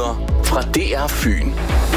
Nyheder fra DR Fyn.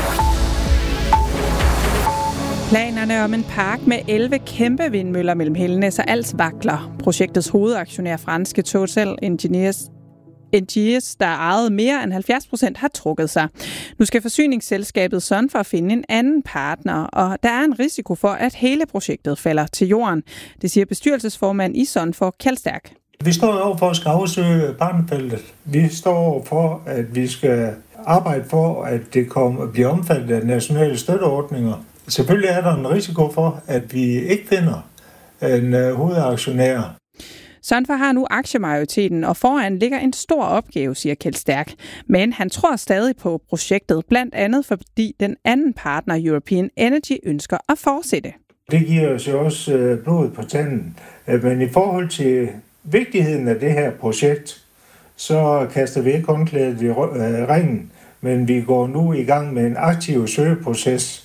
Planerne om en park med 11 kæmpe vindmøller mellem Hellenæs og Als vakler. Projektets hovedaktionær, franske Total Energies, der ejede mere end 70%, har trukket sig. Nu skal forsyningsselskabet Sunfor finde en anden partner, og der er en risiko for, at hele projektet falder til jorden. Det siger bestyrelsesformand i Sunfor, Kjeld Stærk. Vi står over for at skal afsøge partnerfeltet. Vi står over for, at vi skal arbejde for, at det bliver omfattet af nationale støtteordninger. Selvfølgelig er der en risiko for, at vi ikke finder en hovedaktionær. Sunfor har nu aktiemajoriteten, og foran ligger en stor opgave, siger Kjeld Stærk. Men han tror stadig på projektet, blandt andet fordi den anden partner, European Energy, ønsker at fortsætte. Det giver os jo også blod på tanden. Men i forhold til vigtigheden af det her projekt, så kaster vi ikke håndklædet i ringen, men vi går nu i gang med en aktiv søgeproces.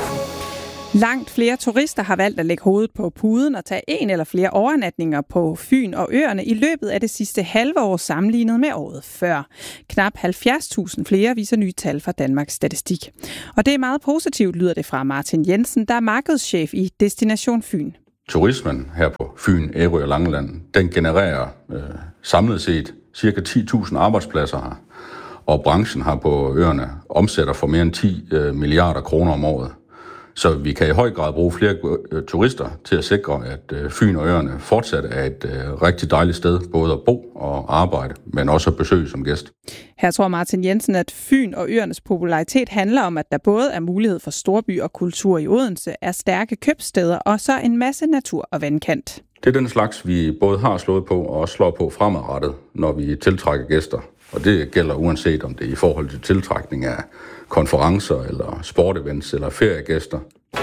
Langt flere turister har valgt at lægge hovedet på puden og tage en eller flere overnatninger på Fyn og øerne i løbet af det sidste halve år sammenlignet med året før. Knap 70.000 flere viser nye tal fra Danmarks Statistik. Og det er meget positivt, lyder det fra Martin Jensen, der er markedschef i Destination Fyn. Turismen her på Fyn, Ærø og Langeland, den genererer samlet set ca. 10.000 arbejdspladser her. Og branchen her på øerne omsætter for mere end 10 milliarder kroner om året. Så vi kan i høj grad bruge flere turister til at sikre, at Fyn og øerne fortsat er et rigtig dejligt sted, både at bo og arbejde, men også at besøge som gæst. Her tror Martin Jensen, at Fyn og øernes popularitet handler om, at der både er mulighed for storby og kultur i Odense, er stærke købsteder og så en masse natur og vandkant. Det er den slags, vi både har slået på og også slår på fremadrettet, når vi tiltrækker gæster. Og det gælder uanset om det er i forhold til tiltrækning af konferencer eller sportevents eller feriegæster.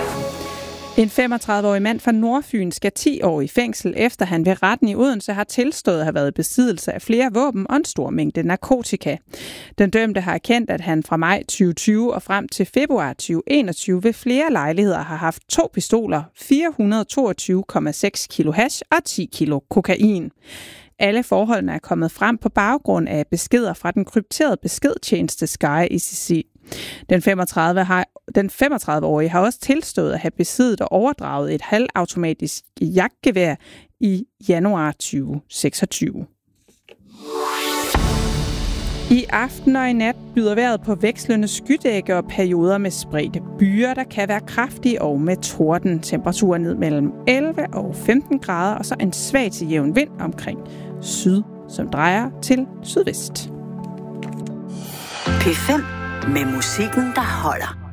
En 35-årig mand fra Nordfyn skal 10 år i fængsel, efter han ved retten i Odense har tilstået at have været i besiddelse af flere våben og en stor mængde narkotika. Den dømte har erkendt, at han fra maj 2020 og frem til februar 2021 ved flere lejligheder har haft 2 pistoler, 422,6 kilo hash og 10 kilo kokain. Alle forholdene er kommet frem på baggrund af beskeder fra den krypterede beskedtjeneste Sky ECC. Den 35-årige har også tilstået at have besiddet og overdraget et halvautomatisk jagtgevær i januar 2026. I aften og i nat byder vejret på vekslende skydække og perioder med spredte byer, der kan være kraftige og med torden. Temperaturen ned mellem 11 og 15 grader, og så en svag til jævn vind omkring syd, som drejer til sydvest. P5 med musikken, der holder.